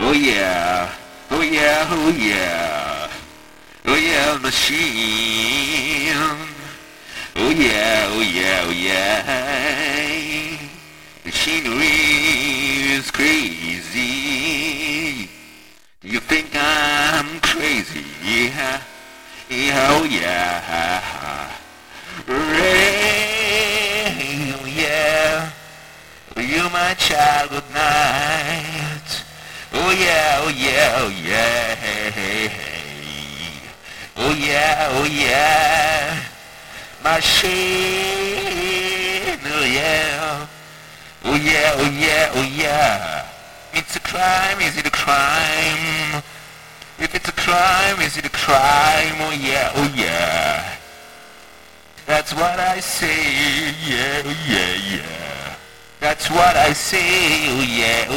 Oh yeah, oh yeah, oh yeah, oh yeah, machine. Oh yeah, oh yeah, oh yeah. Machinery is crazy. Do you think I'm crazy? Yeah, yeah, oh yeah. Rain, oh yeah. You my child, good night. Oh yeah, oh yeah, oh yeah. Oh yeah, oh yeah. Machine, oh yeah. Oh yeah, oh yeah, oh yeah. It's a crime, is it a crime? If it's a crime, is it a crime? Oh yeah, oh yeah. That's what I say, yeah, oh yeah, yeah. That's what I say, oh yeah,